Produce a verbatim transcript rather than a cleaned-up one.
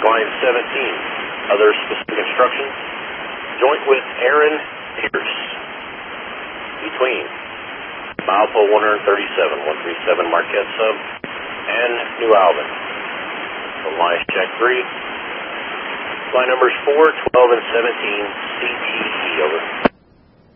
Flag line seventeen. Other specific instructions. Joint with Aaron Pierce. Between Milepost one thirty-seven, one thirty-seven Marquette Sub, and New Albin. From line check three. Line numbers four, twelve, and seventeen, C T E, over.